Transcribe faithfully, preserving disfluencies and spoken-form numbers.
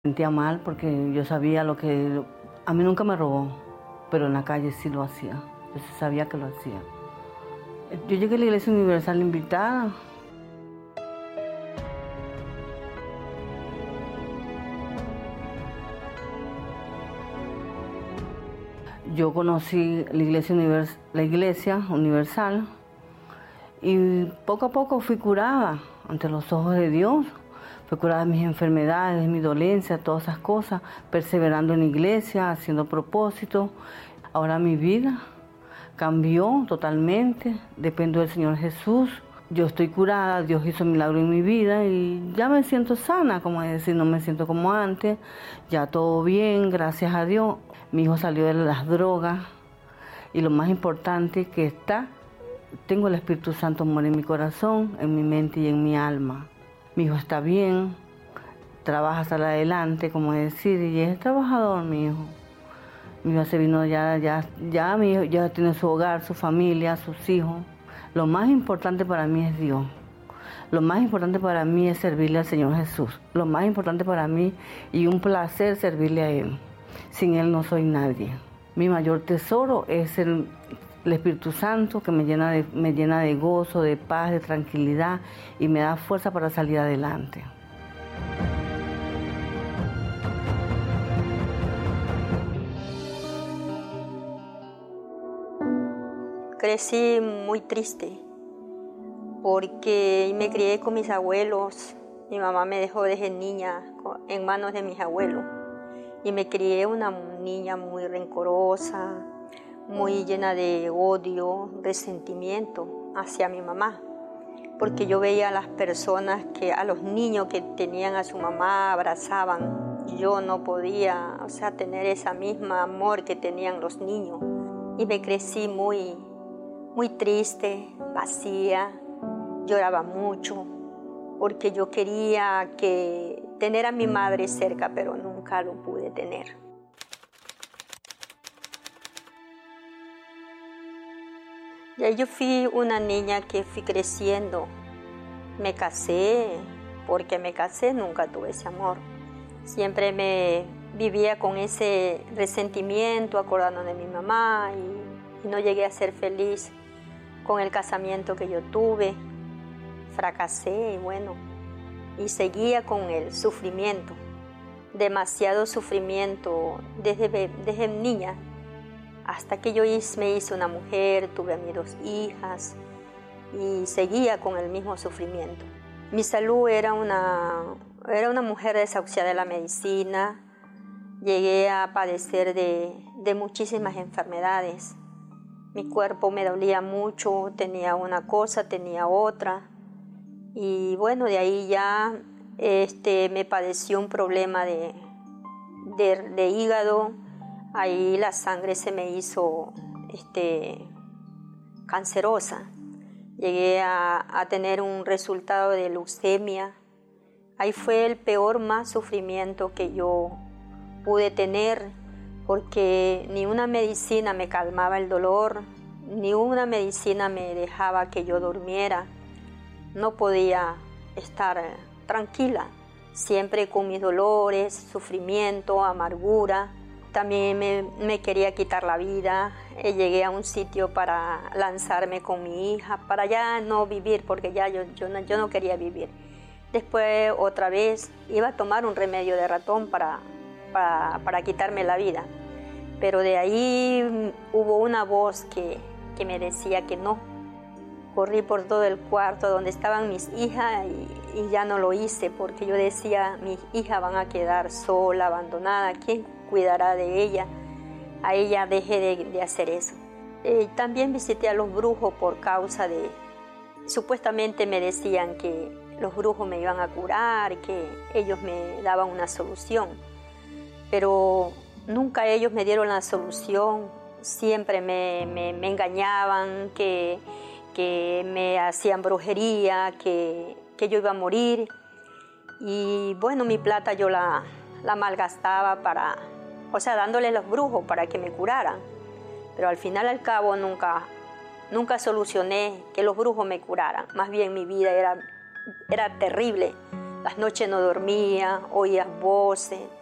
Sentía mal porque yo sabía lo que... A mí nunca me robó, pero en la calle sí lo hacía. Yo sí sabía que lo hacía. Yo llegué a la Iglesia Universal invitada. Yo conocí la Iglesia, Univers la Iglesia Universal y poco a poco fui curada ante los ojos de Dios. Fui curada de mis enfermedades, de mis dolencias, todas esas cosas, perseverando en la iglesia, haciendo propósitos. Ahora mi vida cambió totalmente, dependo del Señor Jesús. Yo estoy curada, Dios hizo milagro en mi vida y ya me siento sana, como es decir, no me siento como antes, ya todo bien, gracias a Dios. Mi hijo salió de las drogas y lo más importante que está, tengo el Espíritu Santo mora en mi corazón, en mi mente y en mi alma. Mi hijo está bien, trabaja hasta adelante, como es decir, y es trabajador mi hijo. Mi hijo se vino ya, ya, ya mi hijo ya tiene su hogar, su familia, sus hijos. Lo más importante para mí es Dios. Lo más importante para mí es servirle al Señor Jesús. Lo más importante para mí y un placer servirle a Él. Sin Él no soy nadie. Mi mayor tesoro es el, el Espíritu Santo que me llena, de, me llena de gozo, de paz, de tranquilidad y me da fuerza para salir adelante. Crecí muy triste porque me crié con mis abuelos. Mi mamá me dejó desde niña en manos de mis abuelos y me crié una niña muy rencorosa, muy llena de odio, resentimiento hacia mi mamá, porque yo veía a las personas, que a los niños que tenían a su mamá, abrazaban. Yo no podía, o sea, tener ese mismo amor que tenían los niños y me crecí muy muy triste, vacía, lloraba mucho, porque yo quería que tener a mi madre cerca, pero nunca lo pude tener. Ya yo fui una niña que fui creciendo, me casé, porque me casé nunca tuve ese amor. Siempre me vivía con ese resentimiento, acordando de mi mamá y, y no llegué a ser feliz con el casamiento que yo tuve, fracasé y bueno, y seguía con el sufrimiento, demasiado sufrimiento desde, desde niña, hasta que yo me hice una mujer, tuve a mis dos hijas y seguía con el mismo sufrimiento. Mi salud era una, era una mujer desahuciada de la medicina, llegué a padecer de, de muchísimas enfermedades. Mi cuerpo me dolía mucho, tenía una cosa, tenía otra. Y bueno, de ahí ya este, me padeció un problema de, de, de hígado. Ahí la sangre se me hizo este, cancerosa. Llegué a, a tener un resultado de leucemia. Ahí fue el peor más sufrimiento que yo pude tener, porque ni una medicina me calmaba el dolor, ni una medicina me dejaba que yo durmiera. No podía estar tranquila, siempre con mis dolores, sufrimiento, amargura. También me, me quería quitar la vida. Llegué a un sitio para lanzarme con mi hija, para ya no vivir, porque ya yo, yo, no, yo no quería vivir. Después otra vez iba a tomar un remedio de ratón para, para, para quitarme la vida. Pero de ahí hubo una voz que, que me decía que no. Corrí por todo el cuarto donde estaban mis hijas y, y ya no lo hice, porque yo decía, mis hijas van a quedar sola, abandonada, ¿quién cuidará de ella? A ella dejé de, de hacer eso. Eh, también visité a los brujos por causa de... Supuestamente me decían que los brujos me iban a curar, que ellos me daban una solución, pero nunca ellos me dieron la solución. Siempre me, me, me engañaban, que, que me hacían brujería, que, que yo iba a morir. Y bueno, mi plata yo la, la malgastaba para, o sea, dándole a los brujos para que me curaran. Pero al final, al cabo, nunca, nunca solucioné que los brujos me curaran. Más bien mi vida era, era terrible, Las noches no dormía, oía voces.